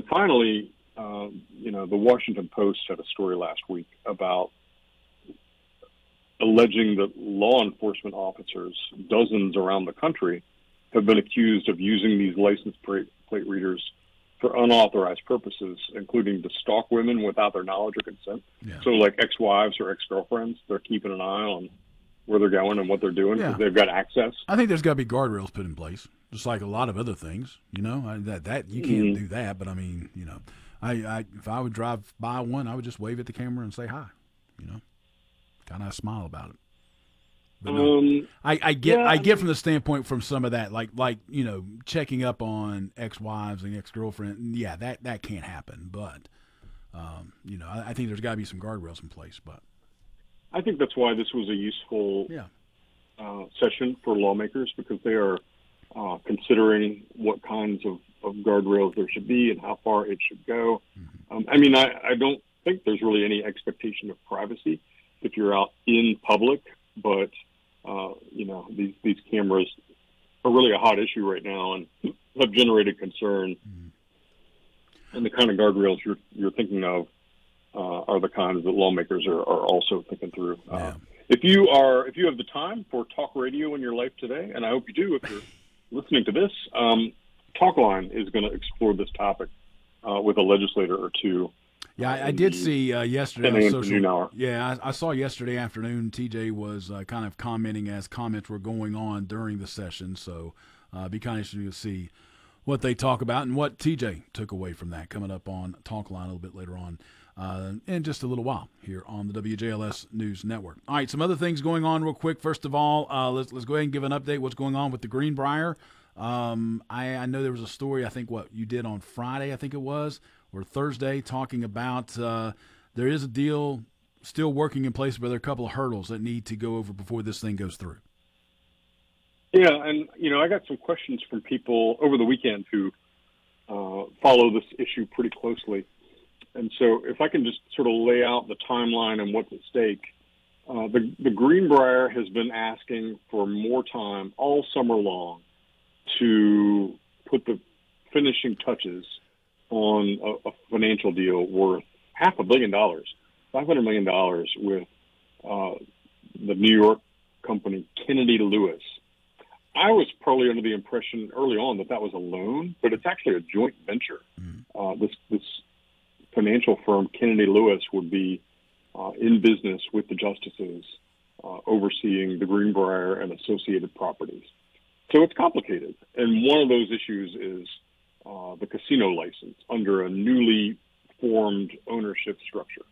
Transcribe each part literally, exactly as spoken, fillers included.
finally, uh, you know, the Washington Post had a story last week about alleging that law enforcement officers, dozens around the country, have been accused of using these license plate readers for unauthorized purposes, including to stalk women without their knowledge or consent. Yeah. So like ex-wives or ex-girlfriends, they're keeping an eye on where they're going and what they're doing because Yeah. they've got access. I think there's got to be guardrails put in place, just like a lot of other things. You know, I, that that you can't Mhm. do that. But I mean, you know, I, I if I would drive by one, I would just wave at the camera and say hi. You know, kind of smile about it. But no, Um, I, I get yeah, I I get mean- from the standpoint from some of that, like like you know, checking up on ex-wives and ex-girlfriend. Yeah, that that can't happen. But um, you know, I, I think there's got to be some guardrails in place. But I think that's why this was a useful yeah, uh, session for lawmakers because they are uh, considering what kinds of, of guardrails there should be and how far it should go. Mm-hmm. Um, I mean, I, I don't think there's really any expectation of privacy if you're out in public, but uh, you know, these these cameras are really a hot issue right now and have generated concern. Mm-hmm. And the kind of guardrails you're you're thinking of uh, are the kinds that lawmakers are, are also thinking through. Uh, yeah. If you are, if you have the time for talk radio in your life today, and I hope you do, if you're listening to this, um, Talkline is going to explore this topic uh, with a legislator or two. Yeah, I, I in did the see uh, yesterday ten on a.m. to social. noon hour. Yeah, I, I saw yesterday afternoon. T J was uh, kind of commenting as comments were going on during the session, so uh, it'd be kind of interesting to see what they talk about and what T J took away from that. Coming up on Talkline a little bit later on. Uh, in just a little while here on the W J L S News Network. All right, some other things going on real quick. First of all, uh, let's let's go ahead and give an update what's going on with the Greenbrier. Um, I, I know there was a story, I think, what you did on Friday, I think it was, or Thursday, talking about uh, there is a deal still working in place, but there are a couple of hurdles that need to go over before this thing goes through. Yeah, and, you know, I got some questions from people over the weekend who uh, follow this issue pretty closely. And so if I can just sort of lay out the timeline and what's at stake, uh, the, the Greenbrier has been asking for more time all summer long to put the finishing touches on a, a financial deal worth half a billion dollars, five hundred million dollars with uh, the New York company Kennedy Lewis. I was probably under the impression early on that that was a loan, but it's actually a joint venture. Mm. Uh, this this financial firm, Kennedy Lewis, would be uh, in business with the justices uh, overseeing the Greenbrier and associated properties. So it's complicated. And one of those issues is uh, the casino license under a newly formed ownership structure.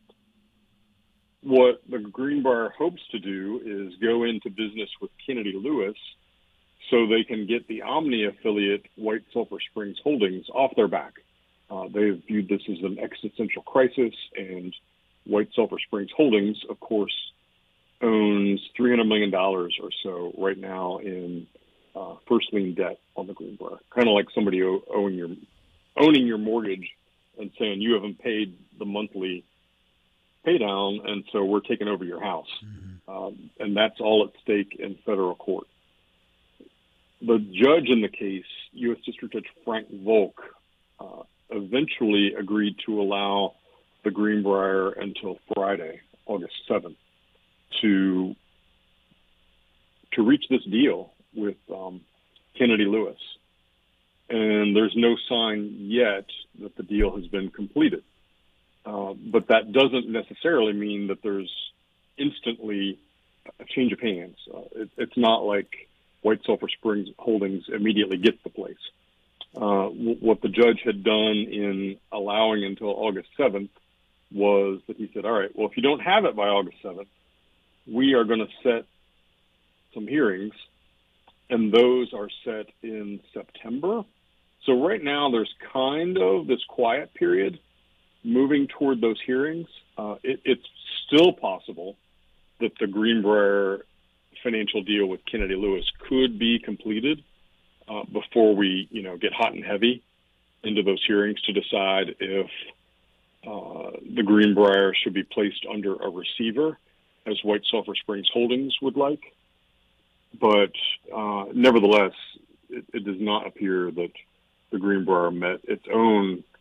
What the Greenbrier hopes to do is go into business with Kennedy Lewis so they can get the Omni affiliate White Sulphur Springs Holdings off their back. Uh, they've viewed this as an existential crisis, and White Sulphur Springs Holdings, of course, owns three hundred million dollars or so right now in uh, first lien debt on the Greenbrier. Kind of like somebody o- owing your, owning your mortgage and saying you haven't paid the monthly pay down, and so we're taking over your house. Mm-hmm. Um, and that's all at stake in federal court. The judge in the case, U S District Judge Frank Volk, uh, eventually agreed to allow the Greenbrier until Friday, August seventh, to to reach this deal with um, Kennedy Lewis. And there's no sign yet that the deal has been completed. Uh, but that doesn't necessarily mean that there's instantly a change of hands. Uh, it, it's not like White Sulphur Springs Holdings immediately gets the place. Uh, w- what the judge had done in allowing until August seventh was that he said, all right, well, if you don't have it by August seventh, we are going to set some hearings, and those are set in September. So right now there's kind of this quiet period moving toward those hearings. Uh, it, it's still possible that the Greenbrier financial deal with Kennedy Lewis could be completed uh, before we, you know, get hot and heavy into those hearings to decide if uh, the Greenbrier should be placed under a receiver, as White Sulphur Springs Holdings would like. But uh, nevertheless, it, it does not appear that the Greenbrier met its own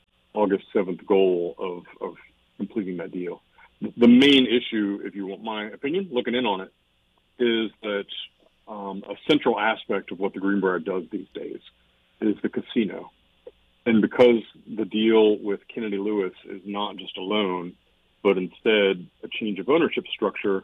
August seventh goal of, of completing that deal. The main issue, if you want my opinion, looking in on it, is that um, a central aspect of what the Greenbrier does these days is the casino. And because the deal with Kennedy Lewis is not just a loan, but instead a change of ownership structure,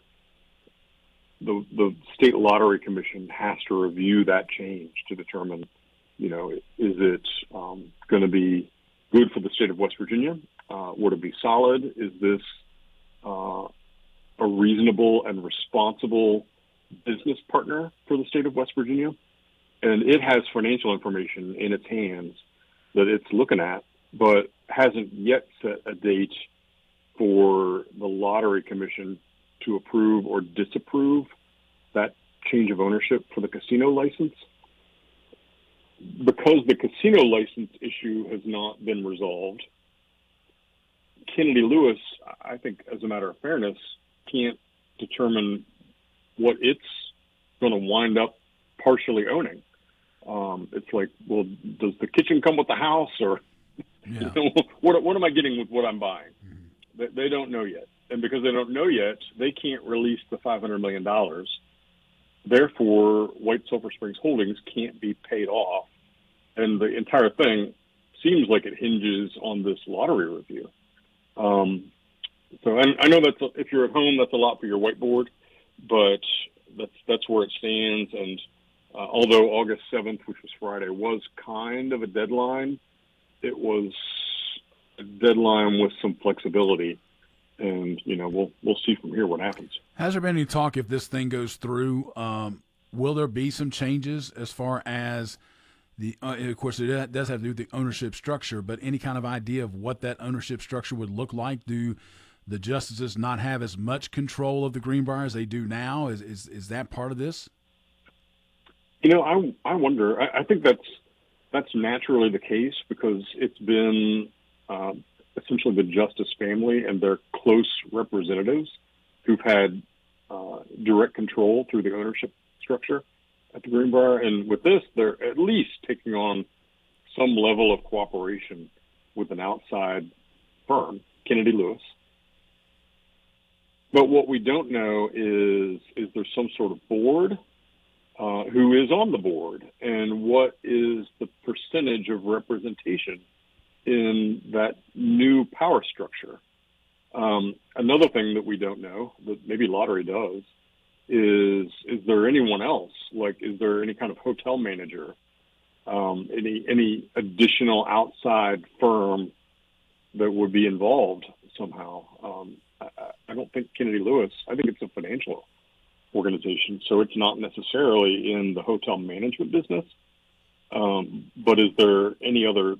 the the state lottery commission has to review that change to determine, you know, is it um, going to be good for the state of West Virginia? Uh, would it be solid? Is this uh, a reasonable and responsible business partner for the state of West Virginia? And it has financial information in its hands that it's looking at, but hasn't yet set a date for the lottery commission to approve or disapprove that change of ownership for the casino license. Because the casino license issue has not been resolved, Kennedy Lewis, I think, as a matter of fairness, can't determine what it's going to wind up partially owning. Um, it's like, well, does the kitchen come with the house, or yeah. you know, what, what am I getting with what I'm buying? Mm-hmm. They, they don't know yet. And because they don't know yet, they can't release the five hundred million dollars. Therefore, White Sulphur Springs Holdings can't be paid off. And the entire thing seems like it hinges on this lottery review. Um, so I, I know that's, a, if you're at home, that's a lot for your whiteboard, but that's, that's where it stands. And Uh, although August seventh, which was Friday, was kind of a deadline, it was a deadline with some flexibility. And, you know, we'll we'll see from here what happens. Has there been any talk, if this thing goes through, um, will there be some changes as far as the, uh, of course, it does have to do with the ownership structure, but any kind of idea of what that ownership structure would look like? Do the justices not have as much control of the Greenbrier as they do now? Is is, is that part of this? You know, I I wonder. I, I think that's that's naturally the case because it's been uh, essentially the Justice family and their close representatives who've had uh, direct control through the ownership structure at the Greenbrier. And with this, they're at least taking on some level of cooperation with an outside firm, Kennedy Lewis. But what we don't know is, is there some sort of board? Uh, who is on the board, and what is the percentage of representation in that new power structure? Um, another thing that we don't know, that maybe lottery does, is is there anyone else? Like, is there any kind of hotel manager, um, any any additional outside firm that would be involved somehow? Um, I, I don't think Kennedy Lewis. I think it's a financial organization, so it's not necessarily in the hotel management business. Um, but is there any other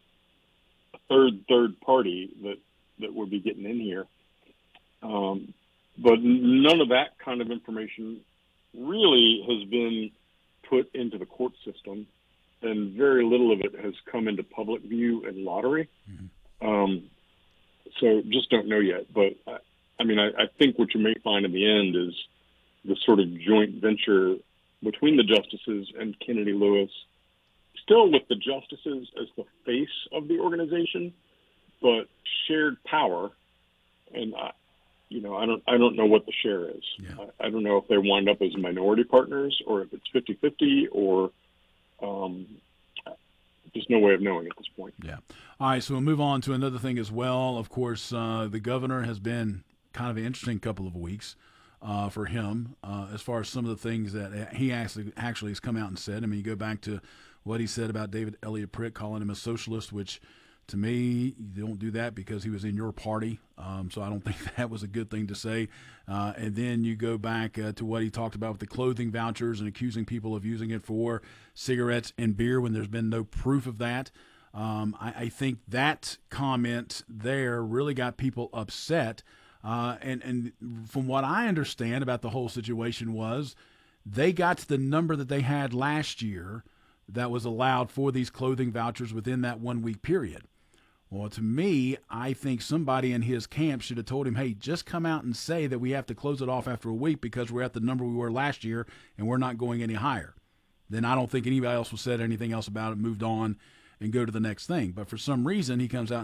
third third party that that would be getting in here? Um, but none of that kind of information really has been put into the court system, and very little of it has come into public view and lottery. Mm-hmm. Um, so just don't know yet. But I, I mean, I, I think what you may find in the end is the sort of joint venture between the justices and Kennedy Lewis, still with the justices as the face of the organization, but shared power. And I, you know, I don't, I don't know what the share is. Yeah. I, I don't know if they wind up as minority partners or if it's fifty-fifty or um, just no way of knowing at this point. Yeah. All right. So we'll move on to another thing as well. Of course, uh, the governor has been kind of an interesting couple of weeks. Uh, for him, uh, as far as some of the things that he actually actually has come out and said. I mean, you go back to what he said about David Elliott Pritt, calling him a socialist, which to me, you don't do that because he was in your party. Um, so I don't think that was a good thing to say. Uh, and then you go back uh, to what he talked about with the clothing vouchers and accusing people of using it for cigarettes and beer when there's been no proof of that. Um, I, I think that comment there really got people upset. Uh, and, and from what I understand about the whole situation was they got to the number that they had last year that was allowed for these clothing vouchers within that one-week period. Well, to me, I think somebody in his camp should have told him, hey, just come out and say that we have to close it off after a week because we're at the number we were last year and we're not going any higher. Then I don't think anybody else would have said anything else about it, moved on, and go to the next thing. But for some reason, he comes out